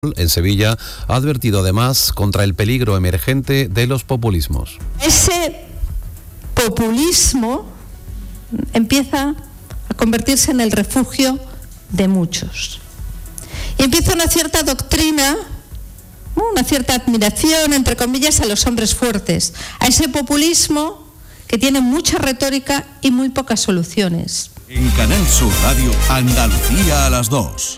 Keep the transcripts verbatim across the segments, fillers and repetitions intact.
en Sevilla ha advertido además contra el peligro emergente de los populismos. Ese populismo empieza a convertirse en el refugio de muchos. Y empieza una cierta doctrina, una cierta admiración, entre comillas, a los hombres fuertes, a ese populismo que tiene mucha retórica y muy pocas soluciones. En Canal Sur Radio, Andalucía a las dos.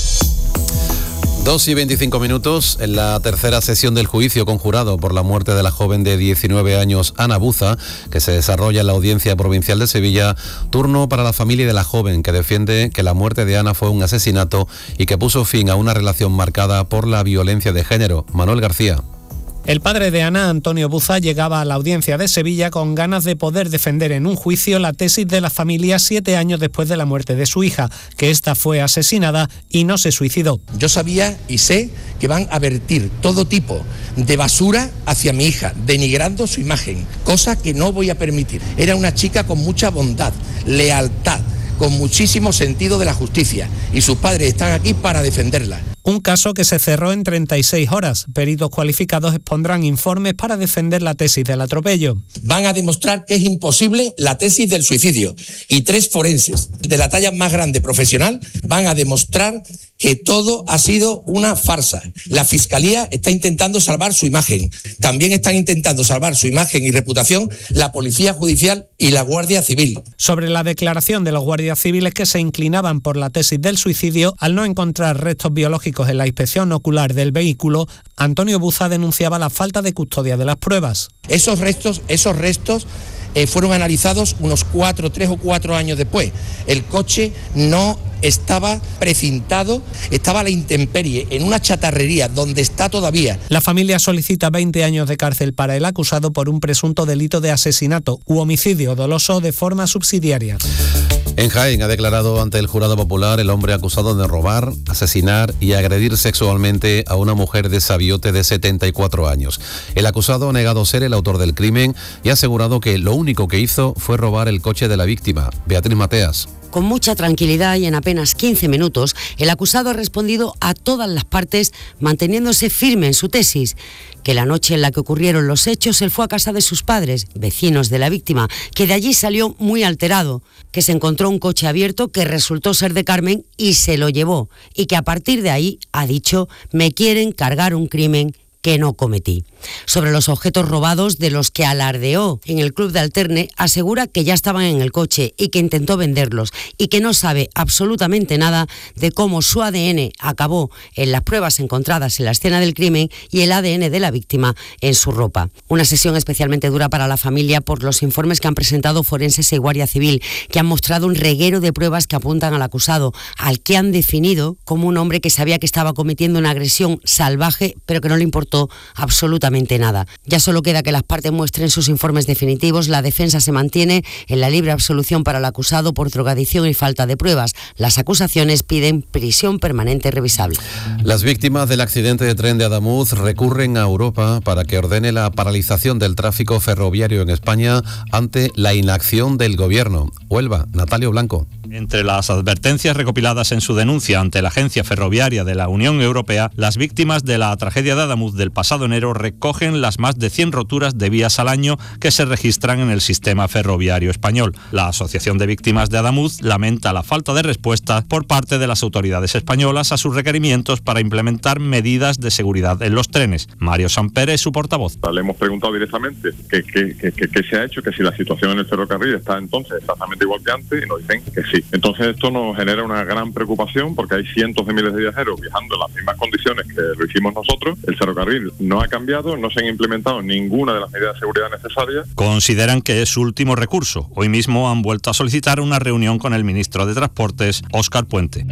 dos y veinticinco minutos, en la tercera sesión del juicio conjurado por la muerte de la joven de diecinueve años, Ana Buza, que se desarrolla en la Audiencia Provincial de Sevilla, turno para la familia de la joven, que defiende que la muerte de Ana fue un asesinato y que puso fin a una relación marcada por la violencia de género. Manuel García. El padre de Ana, Antonio Buza, llegaba a la Audiencia de Sevilla con ganas de poder defender en un juicio la tesis de la familia siete años después de la muerte de su hija, que ésta fue asesinada y no se suicidó. Yo sabía y sé que van a vertir todo tipo de basura hacia mi hija, denigrando su imagen, cosa que no voy a permitir. Era una chica con mucha bondad, lealtad, con muchísimo sentido de la justicia, y sus padres están aquí para defenderla. Un caso que se cerró en treinta y seis horas. Peritos cualificados expondrán informes para defender la tesis del atropello. Van a demostrar que es imposible la tesis del suicidio, y tres forenses de la talla más grande profesional van a demostrar que todo ha sido una farsa. La Fiscalía está intentando salvar su imagen. También están intentando salvar su imagen y reputación la Policía Judicial y la Guardia Civil. Sobre la declaración de los guardias civiles que se inclinaban por la tesis del suicidio, al no encontrar restos biológicos en la inspección ocular del vehículo, Antonio Buza denunciaba la falta de custodia de las pruebas. Esos restos, esos restos eh, fueron analizados unos cuatro, tres o cuatro años después. El coche no estaba precintado, estaba a la intemperie, en una chatarrería donde está todavía. La familia solicita veinte años de cárcel para el acusado por un presunto delito de asesinato u homicidio doloso de forma subsidiaria. En Jaén ha declarado ante el jurado popular el hombre acusado de robar, asesinar y agredir sexualmente a una mujer de Sabiote de setenta y cuatro años. El acusado ha negado ser el autor del crimen y ha asegurado que lo único que hizo fue robar el coche de la víctima. Beatriz Mateas. Con mucha tranquilidad y en apenas quince minutos, el acusado ha respondido a todas las partes, manteniéndose firme en su tesis, que la noche en la que ocurrieron los hechos él fue a casa de sus padres, vecinos de la víctima, que de allí salió muy alterado, que se encontró un coche abierto que resultó ser de Carmen y se lo llevó, y que a partir de ahí ha dicho: me quieren cargar un crimen que no cometí. Sobre los objetos robados de los que alardeó en el club de Alterne, asegura que ya estaban en el coche y que intentó venderlos y que no sabe absolutamente nada de cómo su A D N acabó en las pruebas encontradas en la escena del crimen y el A D N de la víctima en su ropa. Una sesión especialmente dura para la familia por los informes que han presentado forenses y Guardia Civil, que han mostrado un reguero de pruebas que apuntan al acusado, al que han definido como un hombre que sabía que estaba cometiendo una agresión salvaje, pero que no le importó absolutamente nada. Ya solo queda que las partes muestren sus informes definitivos. La defensa se mantiene en la libre absolución para el acusado por drogadicción y falta de pruebas. Las acusaciones piden prisión permanente revisable. Las víctimas del accidente de tren de Adamuz recurren a Europa para que ordene la paralización del tráfico ferroviario en España ante la inacción del gobierno. Huelva, Natalio Blanco. Entre las advertencias recopiladas en su denuncia ante la Agencia Ferroviaria de la Unión Europea, las víctimas de la tragedia de Adamuz del pasado enero recogen las más de cien roturas de vías al año que se registran en el sistema ferroviario español. La Asociación de Víctimas de Adamuz lamenta la falta de respuesta por parte de las autoridades españolas a sus requerimientos para implementar medidas de seguridad en los trenes. Mario Samper es su portavoz. Le hemos preguntado directamente qué, qué, qué, qué, qué se ha hecho, que si la situación en el ferrocarril está entonces exactamente igual que antes, y nos dicen que sí. Entonces esto nos genera una gran preocupación porque hay cientos de miles de viajeros viajando en las mismas condiciones que lo hicimos nosotros. El ferrocarril no ha cambiado, no se han implementado ninguna de las medidas de seguridad necesarias. Consideran que es su último recurso. Hoy mismo han vuelto a solicitar una reunión con el ministro de Transportes, Óscar Puente.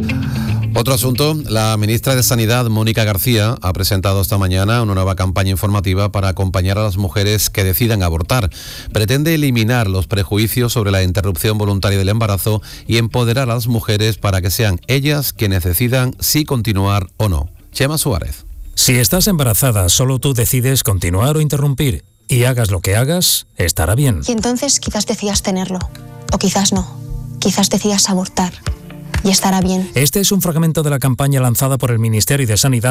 Otro asunto, la ministra de Sanidad, Mónica García, ha presentado esta mañana una nueva campaña informativa para acompañar a las mujeres que decidan abortar. Pretende eliminar los prejuicios sobre la interrupción voluntaria del embarazo y empoderar a las mujeres para que sean ellas quienes decidan si continuar o no. Chema Suárez. Si estás embarazada, solo tú decides continuar o interrumpir. Y hagas lo que hagas, estará bien. Y entonces quizás decidas tenerlo. O quizás no. Quizás decidas abortar. y estará bien. Este es un fragmento de la campaña lanzada por el Ministerio de Sanidad